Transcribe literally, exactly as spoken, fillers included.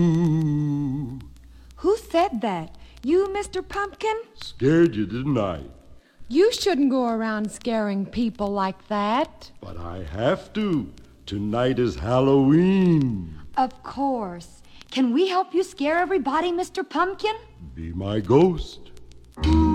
Who said that? You, Mister Pumpkin? Scared you, didn't I? You shouldn't go around scaring people like that. But I have to. Tonight is Halloween. Of course. Can we help you scare everybody, Mister Pumpkin? Be my ghost.